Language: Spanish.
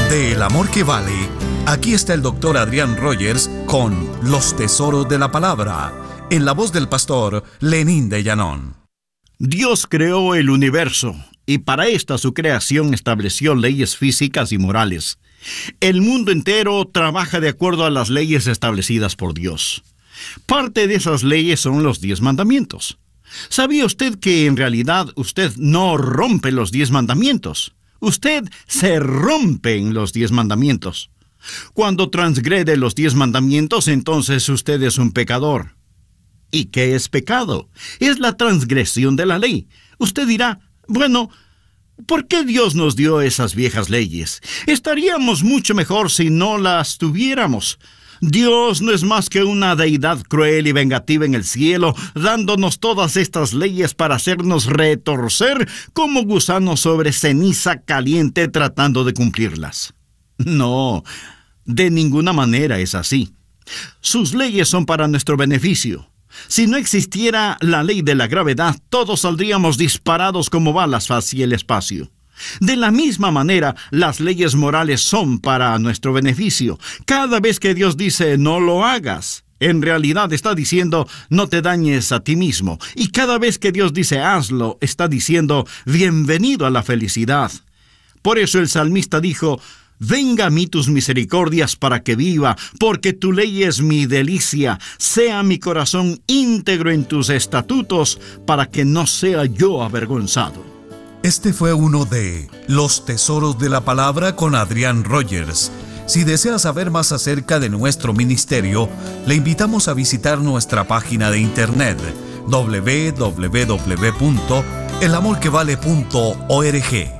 De El Amor que Vale, aquí está el doctor Adrián Rogers con Los Tesoros de la Palabra, en la voz del pastor Lenín de Llanón. Dios creó el universo y para esta su creación estableció leyes físicas y morales. El mundo entero trabaja de acuerdo a las leyes establecidas por Dios. Parte de esas leyes son los 10 mandamientos. ¿Sabía usted que en realidad usted no rompe los 10 mandamientos? Usted se rompe en los 10 mandamientos. Cuando transgrede los 10 mandamientos, entonces usted es un pecador. ¿Y qué es pecado? Es la transgresión de la ley. Usted dirá, bueno, ¿por qué Dios nos dio esas viejas leyes? Estaríamos mucho mejor si no las tuviéramos. Dios no es más que una deidad cruel y vengativa en el cielo, dándonos todas estas leyes para hacernos retorcer como gusanos sobre ceniza caliente tratando de cumplirlas. No, de ninguna manera es así. Sus leyes son para nuestro beneficio. Si no existiera la ley de la gravedad, todos saldríamos disparados como balas hacia el espacio. De la misma manera, las leyes morales son para nuestro beneficio. Cada vez que Dios dice no lo hagas, en realidad está diciendo no te dañes a ti mismo. Y cada vez que Dios dice hazlo, está diciendo bienvenido a la felicidad. Por eso el salmista dijo, venga a mí tus misericordias para que viva, porque tu ley es mi delicia. Sea mi corazón íntegro en tus estatutos, para que no sea yo avergonzado. Este fue uno de Los Tesoros de la Palabra con Adrián Rogers. Si desea saber más acerca de nuestro ministerio, le invitamos a visitar nuestra página de internet www.elamorquevale.org.